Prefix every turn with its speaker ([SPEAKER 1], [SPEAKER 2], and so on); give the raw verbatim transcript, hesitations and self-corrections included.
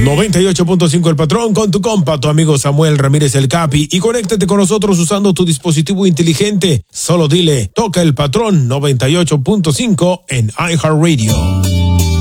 [SPEAKER 1] noventa y ocho punto cinco El Patrón con tu compa, tu amigo Samuel Ramírez el Capi, y conéctate con nosotros usando tu dispositivo inteligente. Solo dile, toca El Patrón noventa y ocho punto cinco en iHeartRadio.